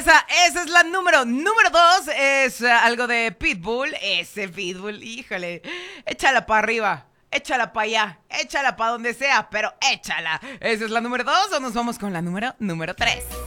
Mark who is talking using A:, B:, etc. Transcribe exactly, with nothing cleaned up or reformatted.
A: esa, esa es la número. Número dos es uh, algo de Pitbull. Ese Pitbull, híjole. Échala para arriba, échala para allá, échala para donde sea, pero échala. Esa es la número dos o nos vamos con la número, número tres.